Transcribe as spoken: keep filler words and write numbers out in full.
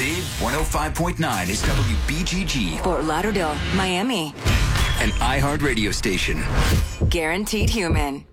Big one oh five point nine is W B G G. Fort Lauderdale, Miami. An iHeart radio station. Guaranteed human.